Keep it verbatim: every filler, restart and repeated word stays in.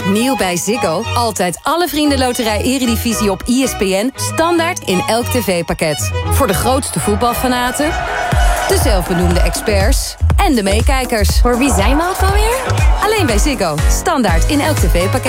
Nieuw bij Ziggo. Altijd alle Vriendenloterij Eredivisie op I S P N. Standaard in elk tv-pakket. Voor de grootste voetbalfanaten, de zelfbenoemde experts en de meekijkers. Voor wie zijn we ook alweer? Alleen bij Ziggo. Standaard in elk tv-pakket.